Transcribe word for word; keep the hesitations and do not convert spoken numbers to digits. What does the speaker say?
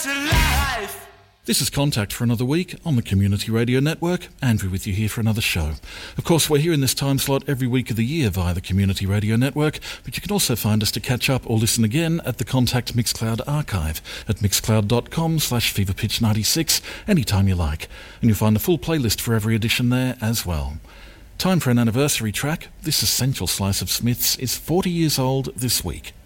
to life. This is Contact for another week on the Community Radio Network. Andrew with you here for another show. Of course, we're here in this time slot every week of the year via the Community Radio Network, but you can also find us to catch up or listen again at the Contact Mixcloud archive at mixcloud.com slash feverpitch96 anytime you like. And you'll find a full playlist for every edition there as well. Time for an anniversary track. This essential slice of Smiths is forty years old this week.